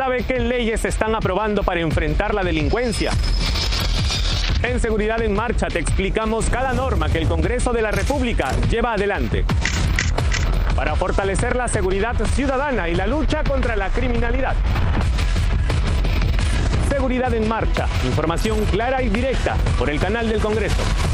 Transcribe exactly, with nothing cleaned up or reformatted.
¿Sabe qué leyes se están aprobando para enfrentar la delincuencia? En Seguridad en Marcha te explicamos cada norma que el Congreso de la República lleva adelante para fortalecer la seguridad ciudadana y la lucha contra la criminalidad. Seguridad en Marcha, información clara y directa por el canal del Congreso.